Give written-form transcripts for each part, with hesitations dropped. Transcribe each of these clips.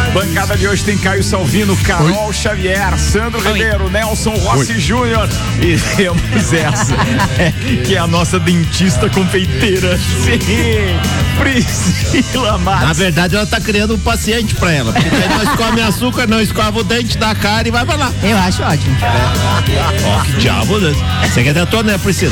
Bancada de hoje tem Caio Salvino, Carol Xavier, Sandro Ribeiro, Nelson Rossi Júnior e temos essa, que é a nossa dentista confeiteira. Sim, Priscila Matos. Na verdade, ela tá criando um paciente pra ela, porque daí não escove açúcar, não escova o dente da cara e vai pra lá. Eu acho ótimo. Ó, que diabo, né? Você quer tentar, né, Priscila?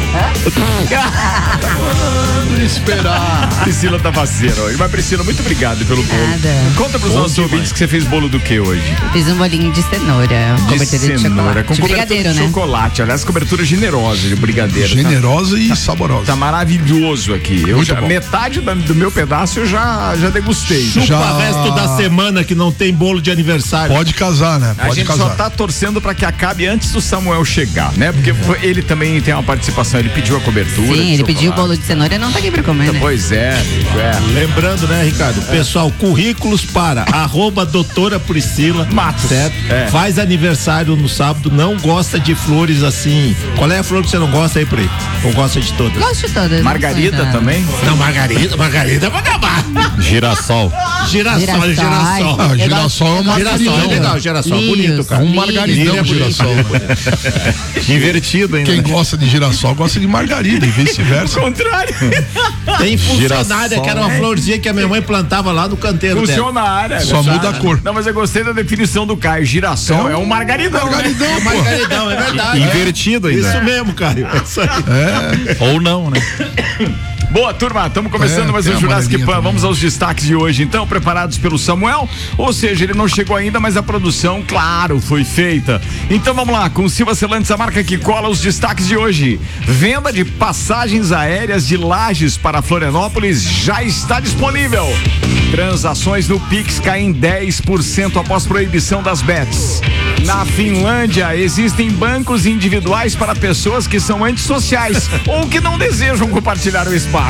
Esperar. Priscila tá faceira hoje. Mas, Priscila, muito obrigado pelo bolo. Nada. Conta pros nossos ouvintes que você fez bolo do que hoje? Fiz um bolinho de cenoura, cobertura de chocolate. Com brigadeiro, de né? chocolate. Aliás, cobertura generosa de brigadeiro. Generosa e saborosa. Tá maravilhoso aqui. Metade do meu pedaço eu já degustei. Chupa o resto da semana que não tem bolo de aniversário. Pode casar, né? A gente só tá torcendo pra que acabe antes do Samuel chegar, né? Porque ele também tem uma participação, ele pediu a cobertura. Sim, ele pediu o bolo de cenoura e não tá aqui pra comer, né? Pois é. Lembrando, né, Ricardo? Pessoal, currículos para @doutora Priscila Matos. Certo? Faz aniversário no sábado, não gosta de flores assim. Qual é a flor que você não gosta aí, Pri? Ou gosta de todas? Gosto de todas. Margarida também? Não, margarida vai acabar. Girassol. Girassol. Girassol é uma Girassol é legal, girassol, bonito, cara. Um margaridão girassol. Invertido ainda. Quem gosta de girassol gosta de margarida e vice-versa. Contrário. Tem funcionária que era uma florzinha que a minha mãe plantava lá no canteiro dela. Funcionária. Só muda a cor. Não, mas eu gostei da definição do Caio. Girassol é um margaridão. Margaridão, Né? Margaridão, é verdade. Invertido ainda. Isso mesmo, Caio. É isso aí. Ou não, né? Boa, turma, estamos começando mais um Jurassic Pan. Vamos aos destaques de hoje, então, preparados pelo Samuel, ou seja, ele não chegou ainda, mas a produção, claro, foi feita. Então vamos lá, com Silva Celantes, a marca que cola os destaques de hoje. Venda de passagens aéreas de Lages para Florianópolis já está disponível. Transações no Pix caem 10% após proibição das bets. Na Finlândia, existem bancos individuais para pessoas que são antissociais ou que não desejam compartilhar o espaço.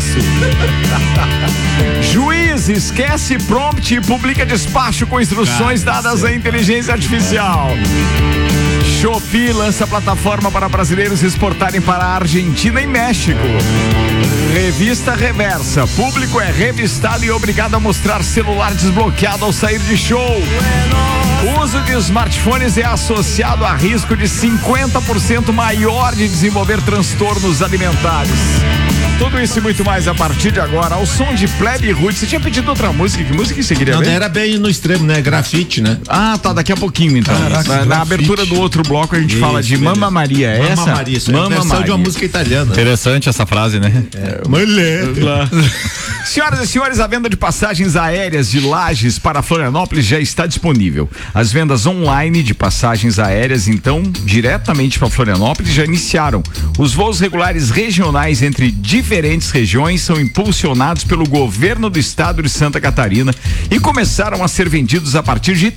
Juiz esquece prompt e publica despacho com instruções dadas à inteligência artificial. Shopee lança plataforma para brasileiros exportarem para a Argentina e México. Revista Reversa. Público é revistado e obrigado a mostrar celular desbloqueado ao sair de show. O uso de smartphones é associado a risco de 50% maior de desenvolver transtornos alimentares. Tudo isso e muito mais a partir de agora, ao som de Plebe Rude. Você tinha pedido outra música? Que música você queria ver? Não, era bem no extremo, né? Grafite, né? Ah, tá, daqui a pouquinho então. Caraca, na abertura do outro bloco a gente fala de Mamma Maria. Mamma essa? Maria, isso é a versão Maria. de uma música italiana. Interessante essa frase, né? Senhoras e senhores, a venda de passagens aéreas de Lages para Florianópolis já está disponível. As vendas online de passagens aéreas, então, diretamente para Florianópolis, já iniciaram. Os voos regulares regionais entre diferentes regiões são impulsionados pelo governo do estado de Santa Catarina e começaram a ser vendidos a partir de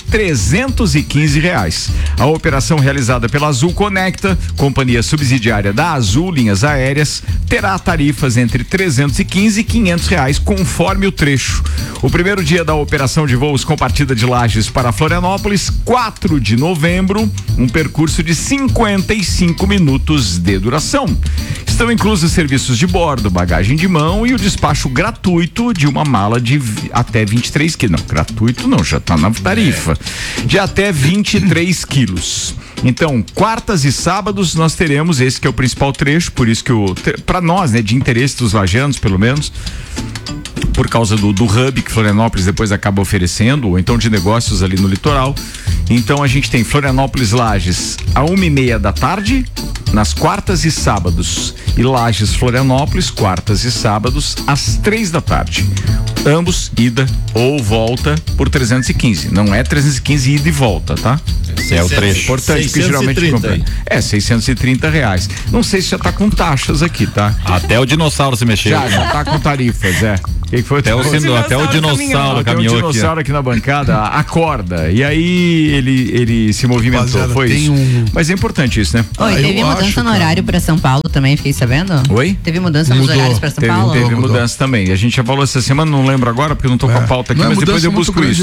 R$315. A operação realizada pela Azul Conecta, companhia subsidiária da Azul Linhas Aéreas, terá tarifas entre R$315 e R$500 conforme o trecho. O primeiro dia da operação de voos com partida de Lages para Florianópolis, 4 de novembro, um percurso de 55 minutos de duração. Estão inclusos serviços de bordo, bagagem de mão e o despacho gratuito de uma mala de até 23 quilos. Não, gratuito não, já está na tarifa. De até 23 quilos. Então, quartas e sábados nós teremos esse que é o principal trecho, por isso que para nós, né, de interesse dos lajanos, pelo menos, por causa do hub que Florianópolis depois acaba oferecendo, ou então de negócios ali no litoral. Então a gente tem Florianópolis Lages a 1:30 da tarde, nas quartas e sábados, e Lages Florianópolis, quartas e sábados, às 3 da tarde. Ambos ida ou volta por 315. Não é 315 ida e volta, tá? Esse é o trecho. Importante, que geralmente compra. É, R$630. Não sei se já tá com taxas aqui, tá? Até o dinossauro se mexeu. Já tá com tarifas, é. Que foi até o dinossauro caminhou aqui. Tem um dinossauro aqui na bancada, acorda. E aí ele se movimentou. Rapaziada, foi isso. Mas é importante isso, né? Oi, teve mudança no horário pra São Paulo também, fiquei sabendo? Oi? Teve mudança nos horários pra São Paulo? Teve mudança também. A gente já falou essa semana, não lembro agora, porque eu não tô com a pauta aqui, mas depois eu busco isso, tá?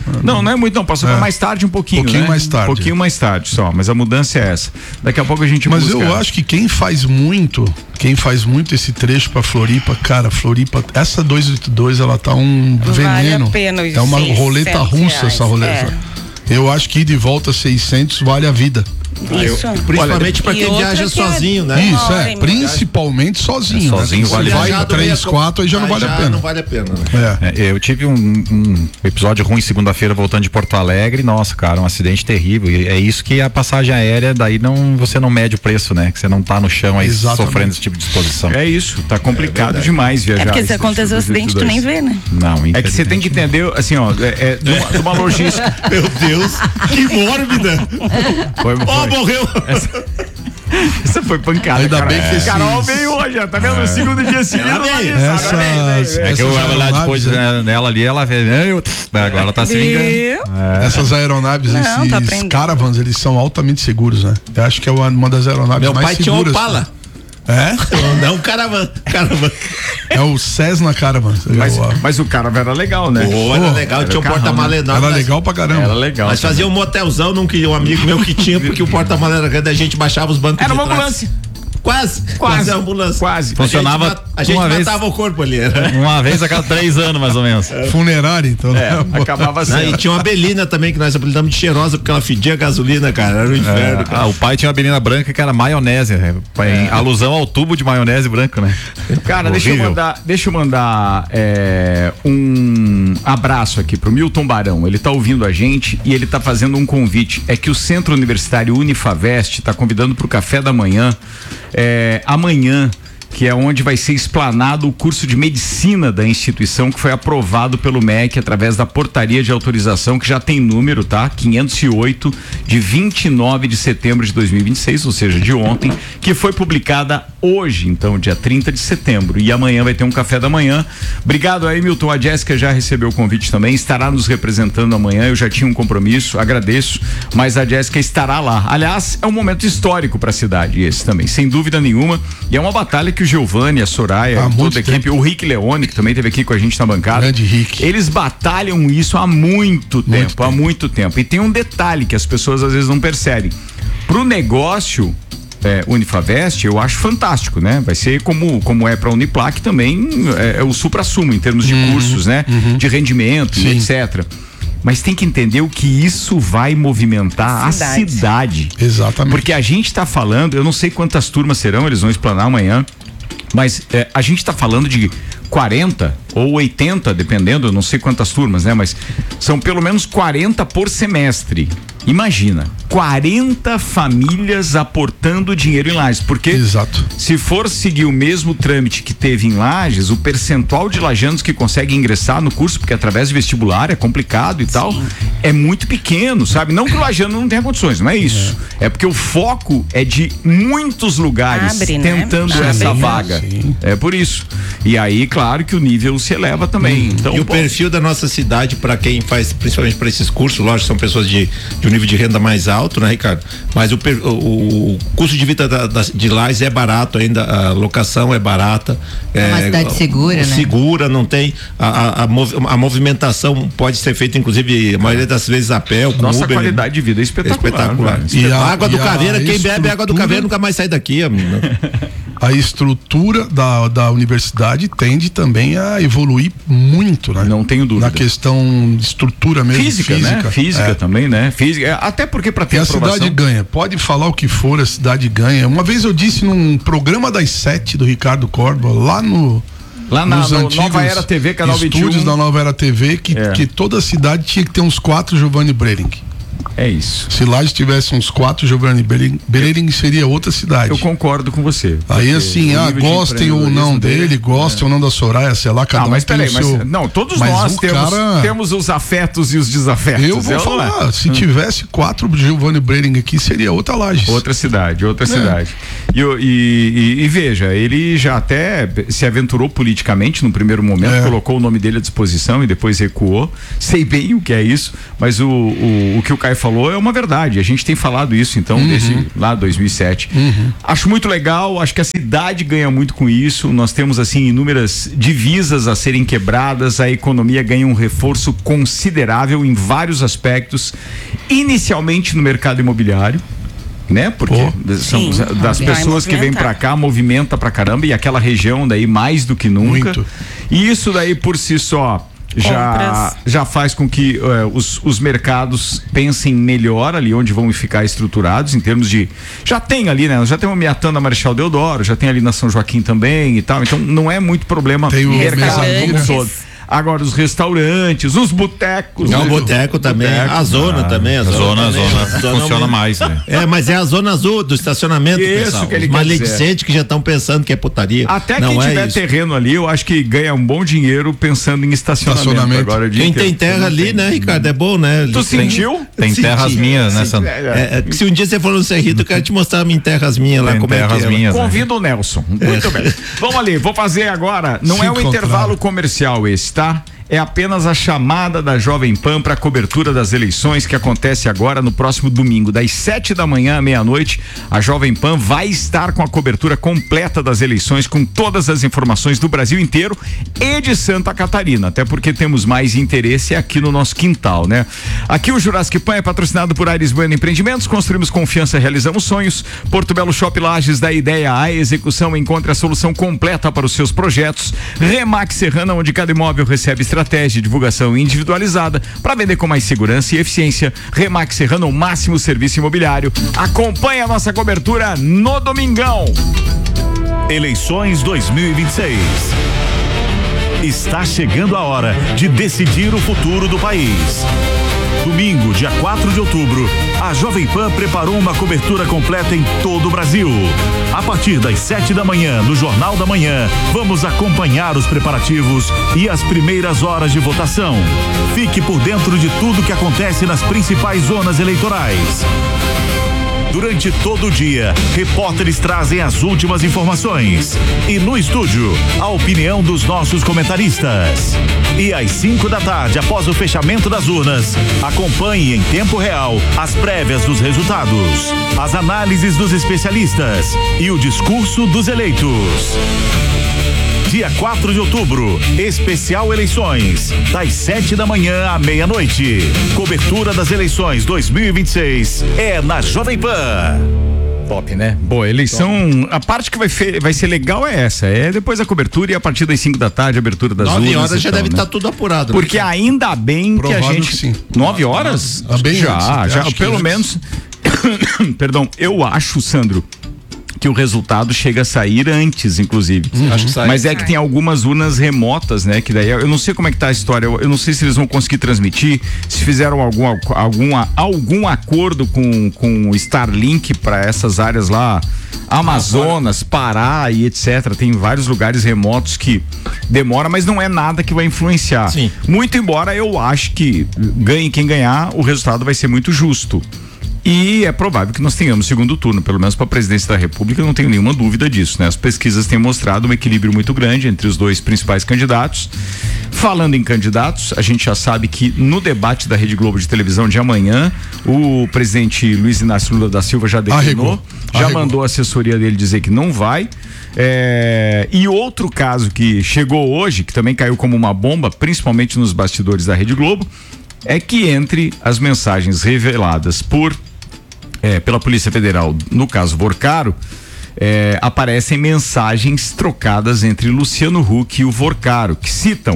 Não é muito, não. Passou pra mais tarde um pouquinho, né? Mais tarde. Um pouquinho mais tarde só, mas a mudança é essa. Daqui a pouco a gente Mas busca. eu acho que quem faz muito esse trecho pra Floripa, cara, Floripa, essa 282, ela tá um veneno. A pena, é uma roleta russa essa roleta. Eu acho que ir de volta 600 vale a vida. Isso. Principalmente para quem viaja sozinho, né? Isso, principalmente sozinho. Sozinho, né? vale vai 3, 4 aí já não vale a pena. Não vale a pena, né? Eu tive um episódio ruim segunda-feira voltando de Porto Alegre. Nossa, cara, um acidente terrível. E é isso que a passagem aérea, daí você não mede o preço, né? Que você não tá no chão aí sofrendo esse tipo de exposição. É isso, tá complicado demais viajar. É porque se acontecer um acidente, tu nem vê, né? Não, é que você tem que entender, assim, ó, de uma logística. Meu Deus, que mórbida! Foi. Morreu! Essa foi pancada. Ainda bem que Carol veio hoje, tá vendo? No segundo dia seguido. É que eu ia lá depois nela ali, ela veio. Agora ela tá se vingando. Essas aeronaves, esses caravans, eles são altamente seguros, né? Eu acho que é uma das aeronaves Meu mais pai seguras. tinha um Opala. É? Não, Caravan. É o Cessna Caravan. Mas o Caravan era legal, né? Era legal, tinha um porta-mala enorme. Era legal pra caramba. Era legal. Mas fazia um motelzão, não queria um amigo meu que tinha, porque o porta-mala era grande, a gente baixava os bancos. Era uma ambulância. Quase a ambulância. Quase. Funcionava a gente uma vez, matava o corpo ali. uma vez a cada 3 anos, mais ou menos. Funerário, então. Acabava assim. E tinha uma Belina também, que nós apelidamos de cheirosa, porque ela fedia gasolina, cara. Era um inferno. Cara. O pai tinha uma Belina branca que era maionese, em alusão ao tubo de maionese branco, né? Cara, deixa eu mandar um abraço aqui pro Milton Barão. Ele tá ouvindo a gente e ele tá fazendo um convite. É que o Centro Universitário Unifavest tá convidando pro café da manhã. Amanhã, que é onde vai ser explanado o curso de medicina da instituição, que foi aprovado pelo MEC através da portaria de autorização, que já tem número, tá? 508, de 29 de setembro de 2026, ou seja, de ontem, que foi publicada hoje, então, dia 30 de setembro. E amanhã vai ter um café da manhã. Obrigado aí, Milton. A Jéssica já recebeu o convite também, estará nos representando amanhã. Eu já tinha um compromisso, agradeço, mas a Jéssica estará lá. Aliás, é um momento histórico para a cidade esse também, sem dúvida nenhuma. E é uma batalha que o Giovanni, a Soraya, toda a equipe, o Rick Leone, que também esteve aqui com a gente na bancada. Grande Rick. Eles batalham isso há muito tempo. E tem um detalhe que as pessoas às vezes não percebem. Pro negócio Unifavest, eu acho fantástico, né? Vai ser como é pra Uniplac também, é o supra-sumo em termos de cursos, né? De rendimento, etc. Mas tem que entender o que isso vai movimentar a cidade. Exatamente. Porque a gente tá falando, eu não sei quantas turmas serão, eles vão explanar amanhã, mas a gente tá falando de 40 ou 80, dependendo, eu não sei quantas turmas, né? Mas são pelo menos 40 por semestre. Imagina, 40 famílias aportando dinheiro em Lages, porque se for seguir o mesmo trâmite que teve em Lages, o percentual de lajanos que consegue ingressar no curso, porque através de vestibular é complicado e tal, é muito pequeno, sabe? Não que o lajano não tenha condições, não é isso. É porque o foco é de muitos lugares tentando essa vaga. É por isso. E aí, claro que o nível se eleva também. Então, e o perfil da nossa cidade, para quem faz, principalmente para esses cursos, lógico, são pessoas de um nível de renda mais alto, né, Ricardo? Mas o custo de vida de Lages é barato ainda, a locação é barata. É uma cidade segura, né? Segura, não tem a movimentação pode ser feita, inclusive, a maioria das vezes a pé, com nossa Uber, qualidade de vida é espetacular. E a água do Caveira, quem bebe água do Caveira nunca mais sai daqui, amigo. A estrutura da universidade tende também a evoluir muito, né? Não tenho dúvida. Na questão de estrutura mesmo. Física, né? Física também, né? Física, até porque para ter aprovação... a cidade ganha, pode falar o que for, a cidade ganha. Uma vez eu disse num programa das 7 do Ricardo Corba, lá na Nova Era TV, canal 21. Estúdios da Nova Era TV, que toda a cidade tinha que ter uns 4 Giovanni Brering. É isso. Se Lages tivesse uns 4 Giovanni Brering, seria outra cidade. Eu concordo com você. Aí assim, gostem ou não dele, gostem ou não da Soraya, sei lá, cada um tem o seu... Não, todos nós temos os afetos e os desafetos. Eu vou falar, se tivesse 4 Giovanni Brering aqui, seria outra Lages. Outra cidade. E veja, ele já até se aventurou politicamente no primeiro momento, colocou o nome dele à disposição e depois recuou. Sei bem o que é isso, mas o que o Caio falou é uma verdade. A gente tem falado isso, então, desde lá 2007. Acho muito legal, acho que a cidade ganha muito com isso. Nós temos, assim, inúmeras divisas a serem quebradas, a economia ganha um reforço considerável em vários aspectos, inicialmente no mercado imobiliário, né? Porque são das pessoas que vêm pra cá, movimenta pra caramba, e aquela região daí mais do que nunca. Muito. E isso daí por si só já faz com que os mercados pensem melhor ali onde vão ficar estruturados em termos de, já tem ali, né? Já tem o Miatã da Marechal Deodoro, já tem ali na São Joaquim também e tal, então não é muito problema tem o mercado como um todo. Agora os restaurantes, os botecos. Não, o boteco também, a zona também. A zona funciona mais, né? Mas é a zona azul do estacionamento, pessoal. Os maledicentes que já estão pensando que é putaria. Até quem tiver terreno ali, eu acho que ganha um bom dinheiro pensando em estacionamento. Agora, quem tem terra ali, né, Ricardo? É bom, né? Tu sentiu? Tem terras minhas, né, Sandro? Se um dia você for no Cerrito, eu quero te mostrar minhas terras minhas lá, como é que é. Minhas, convido o Nelson. Muito bem. Vamos ali, vou fazer agora. Não é um intervalo comercial esse, tá? É apenas a chamada da Jovem Pan para a cobertura das eleições que acontece agora no próximo domingo, das 7 da manhã à meia-noite. A Jovem Pan vai estar com a cobertura completa das eleições, com todas as informações do Brasil inteiro e de Santa Catarina, até porque temos mais interesse aqui no nosso quintal, né? Aqui o Jurassic Pan é patrocinado por Aires Bueno Empreendimentos, construímos confiança, realizamos sonhos. Porto Belo Shop Lages, da ideia à execução, encontre a solução completa para os seus projetos. Remax Serrana, onde cada imóvel recebe estratégia de divulgação individualizada para vender com mais segurança e eficiência. Remax Serrano, o máximo serviço imobiliário. Acompanhe a nossa cobertura no domingão. Eleições 2026. Está chegando a hora de decidir o futuro do país. Domingo, dia 4 de outubro, a Jovem Pan preparou uma cobertura completa em todo o Brasil. A partir das 7 da manhã, no Jornal da Manhã, vamos acompanhar os preparativos e as primeiras horas de votação. Fique por dentro de tudo que acontece nas principais zonas eleitorais. Durante todo o dia, repórteres trazem as últimas informações. E no estúdio, a opinião dos nossos comentaristas. E às 5 da tarde, após o fechamento das urnas, acompanhe em tempo real as prévias dos resultados, as análises dos especialistas e o discurso dos eleitos. Dia 4 de outubro, especial eleições, das 7 da manhã à meia-noite. Cobertura das eleições 2026 é na Jovem Pan. Top, né? Boa, eleição, a parte que vai ser legal é essa, é depois a cobertura e a partir das 5 da tarde, a abertura das urnas. 9 horas já deve estar tudo apurado. Porque ainda bem que a gente... Que sim. 9 horas? Já pelo menos... Perdão, eu acho, Sandro, que o resultado chega a sair antes, inclusive. Acho que sai. Mas é que tem algumas urnas remotas, né? Que daí eu não sei como é que tá a história. Eu não sei se eles vão conseguir transmitir, se fizeram algum acordo com o Starlink para essas áreas lá, Amazonas, Pará e etc. Tem vários lugares remotos que demora, mas não é nada que vai influenciar. Sim. Muito embora eu acho que ganhe quem ganhar, o resultado vai ser muito justo. E é provável que nós tenhamos segundo turno, pelo menos para a presidência da República, não tenho nenhuma dúvida disso, né? As pesquisas têm mostrado um equilíbrio muito grande entre os dois principais candidatos. Falando em candidatos, a gente já sabe que no debate da Rede Globo de televisão de amanhã, o presidente Luiz Inácio Lula da Silva já declinou, mandou a assessoria dele dizer que não vai. E outro caso que chegou hoje, que também caiu como uma bomba, principalmente nos bastidores da Rede Globo, é que entre as mensagens reveladas pela Polícia Federal, no caso Vorcaro, aparecem mensagens trocadas entre Luciano Huck e o Vorcaro, que citam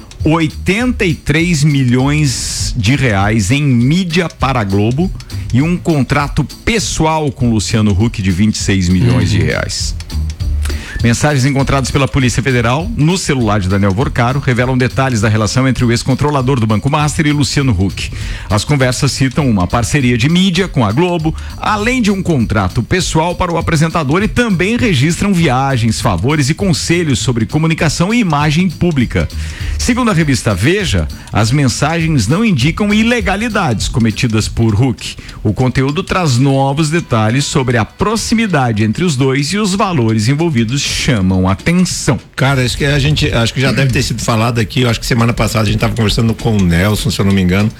83 milhões de reais em mídia para a Globo e um contrato pessoal com Luciano Huck de 26 milhões de reais. Mensagens encontradas pela Polícia Federal no celular de Daniel Vorcaro revelam detalhes da relação entre o ex-controlador do Banco Master e Luciano Huck. As conversas citam uma parceria de mídia com a Globo, além de um contrato pessoal para o apresentador, e também registram viagens, favores e conselhos sobre comunicação e imagem pública. Segundo a revista Veja, as mensagens não indicam ilegalidades cometidas por Huck. O conteúdo traz novos detalhes sobre a proximidade entre os dois e os valores envolvidos chamam atenção. Cara, acho que já deve ter sido falado aqui, eu acho que semana passada a gente estava conversando com o Nelson, se eu não me engano.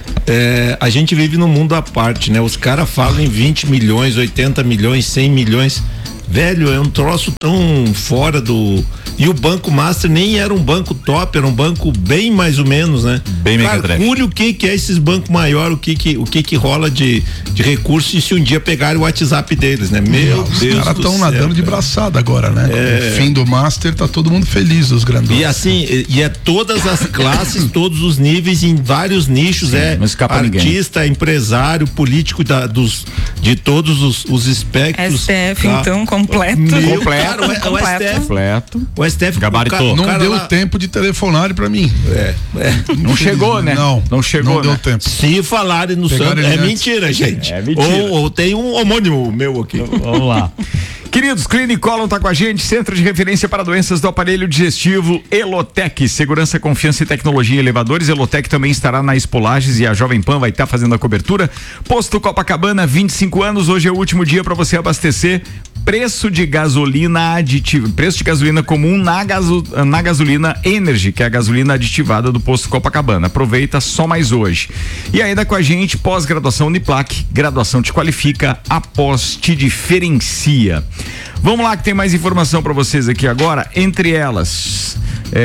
A gente vive num mundo à parte, né? Os caras falam em 20 milhões, 80 milhões, 100 milhões. Velho, é um troço tão fora do... E o Banco Master nem era um banco top, era um banco bem mais ou menos, né? Bem mequetrefe. Calcule o que é esses bancos maiores, o que rola de recursos, e se um dia pegarem o WhatsApp deles, né? Meu Deus. Os caras estão nadando de braçada agora, né? No fim do Master, tá todo mundo feliz, os grandões. E assim, todas as classes, todos os níveis, em vários nichos. Sim, não escapa artista, ninguém. Empresário, político de todos os espectros. STF, tá? Então, completo. Cara, o STF. Completo. O STF gabaritou. Não deu tempo de telefonar pra mim. Não chegou, né? Não chegou, não deu né? tempo. Se falarem no Santos, é mentira, gente. É mentira. Ou tem um homônimo meu aqui. Vamos lá. Queridos, Clinicolon tá com a gente, centro de referência para doenças do aparelho digestivo, Elotec, segurança, confiança e tecnologia em elevadores. Elotec também estará na Expo Lages e a Jovem Pan vai estar fazendo a cobertura. Posto Copacabana, 25 anos, hoje é o último dia para você abastecer. Preço de gasolina aditiva, preço de gasolina comum na gasolina Energy, que é a gasolina aditivada do Posto Copacabana. Aproveita, só mais hoje. E ainda com a gente, pós-graduação Uniplac, graduação te qualifica, após te diferencia. Vamos lá que tem mais informação para vocês aqui agora, entre elas...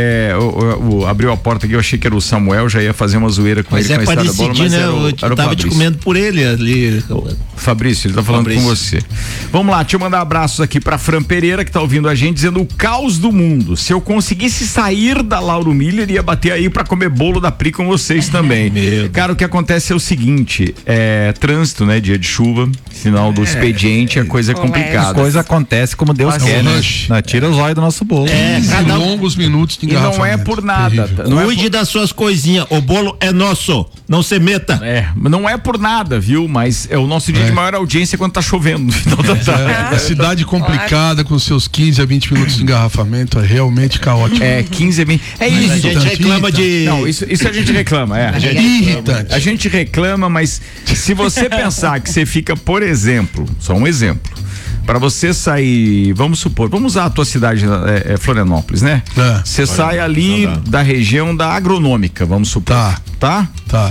abriu a porta aqui, eu achei que era o Samuel, já ia fazer uma zoeira com ele. Mas é parecido, né? Eu tava te comendo por ele ali. Fabrício, ele tá falando com você. Vamos lá, deixa eu mandar abraços aqui pra Fran Pereira, que tá ouvindo a gente, dizendo: o caos do mundo. Se eu conseguisse sair da Lauro Miller, ia bater aí pra comer bolo da Pri com vocês também. Cara, o que acontece é o seguinte, trânsito, né? Dia de chuva, final do expediente, a coisa é complicada. As coisas acontecem como Deus quer, né? Tira os olhos do nosso bolo. Longos minutos de engarrafamento. E não é por nada. Cuide das suas coisinhas, o bolo é nosso, não se meta. Não é por nada, viu? Mas é o nosso dia de maior audiência quando tá chovendo no final da tarde. A cidade complicada com seus 15 a 20 minutos de engarrafamento é realmente caótico. 15 a 20. Isso. A gente reclama de... Não, isso a gente reclama, Irritante. A gente reclama, mas se você pensar que você fica, por exemplo, só um exemplo, para você sair, vamos usar a tua cidade, Florianópolis, né? Você sai ali da região da Agronômica, vamos supor. Tá?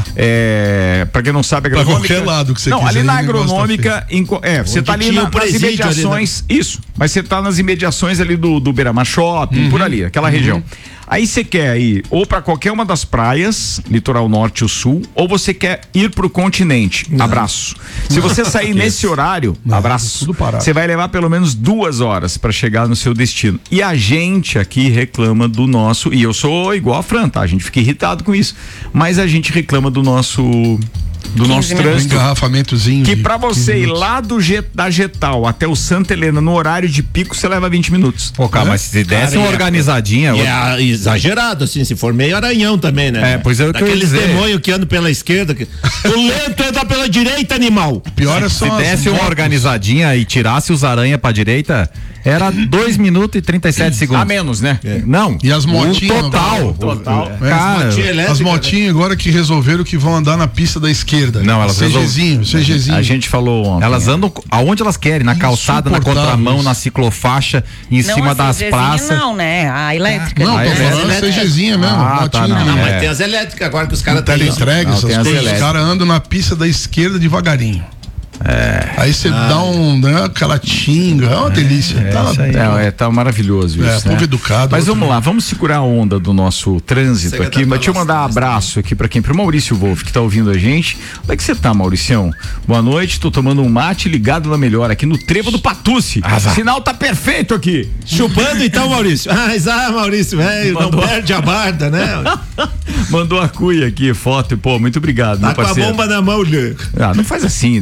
Pra quem não sabe, a Agronômica... Pra qualquer lado que você quiser. Não, ali na Agronômica, você tá ali nas imediações, ali, né? Isso, mas você tá nas imediações ali do Beira-Mar Shopping, por ali, aquela região. Aí você quer ir ou para qualquer uma das praias, litoral norte ou sul, ou você quer ir pro continente. Abraço. Se você sair nesse horário, abraço. Você vai levar pelo menos 2 horas para chegar no seu destino. E a gente aqui reclama do nosso, e eu sou igual a Fran, tá? A gente fica irritado com isso, mas a gente reclama do nosso trânsito, engarrafamentozinho, que pra você ir lá da Getal até o Santa Helena no horário de pico, você leva 20 minutos. Pô, cara, mas se desse uma organizadinha... É exagerado, assim, se for meio aranhão também, né? Pois é o que aqueles demônios que andam pela esquerda, o lento anda pela direita, animal. Pior é só se desse uma organizadinha e tirasse os aranha pra direita, era 2 minutos e 37 segundos. A menos, né? Não. E as motinhas... Total. Cara, as motinhas agora que resolveram que vão andar na pista da esquerda. Não, elas CGzinho. A gente falou ontem. Elas andam aonde elas querem, na calçada, na contramão, na ciclofaixa, em cima das praças. Não, né? A elétrica. Não, tô falando CGzinha mesmo. Mas tem as elétricas agora que os caras têm. Teleentregue, essas coisas. Os caras andam na pista da esquerda devagarinho. Aí você dá aquela tinga, é uma delícia. Tá maravilhoso isso. Povo educado. Mas vamos lá, vamos segurar a onda do nosso trânsito aqui. Mas deixa eu mandar um abraço aqui pra quem? Pro Maurício Wolff, que tá ouvindo a gente. Onde é que você tá, Mauricião? Boa noite, tô tomando um mate ligado na melhor aqui no Trevo do Patucci. O sinal tá perfeito aqui. Chupando então, Maurício. Maurício, velho, não perde a barda, né? Mandou a cuia aqui, foto, muito obrigado, tá meu parceiro. Com a bomba na mão, né? Não faz assim, né? Não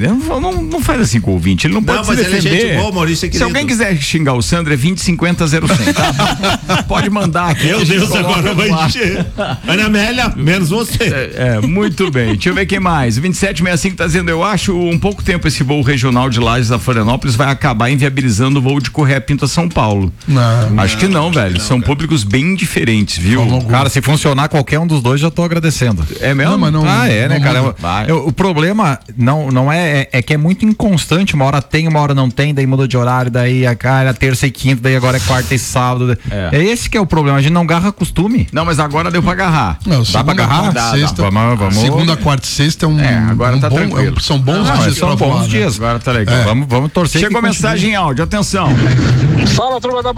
não faz assim com o ouvinte, ele não pode se defender. Ele é gente boa, Maurício, se alguém quiser xingar o Sandro, é 2050 0 100, tá? Pode mandar aqui. Meu Deus, agora vai encher. Ana Amélia, menos você. Muito bem. Deixa eu ver quem mais. 2765 tá dizendo, eu acho um pouco tempo esse voo regional de Lages a Florianópolis vai acabar inviabilizando o voo de Correia Pinto a São Paulo. Acho que não, velho. São públicos bem diferentes, viu? Cara, se funcionar qualquer um dos dois, já tô agradecendo. É mesmo? Não, mas não, né, cara? O problema não é que é muito inconstante, uma hora tem, uma hora não tem, daí muda de horário, daí a terça e quinta, daí agora é quarta e sábado. É esse que é o problema, a gente não agarra costume. Não, mas agora deu pra agarrar. Não, dá pra agarrar? Sexta, vamos. Segunda, quarta e sexta é um. Agora tá tranquilo. São bons dias. São bons dias. Agora tá legal. Vamos torcer. Chegou mensagem em áudio, atenção. Fala, turma da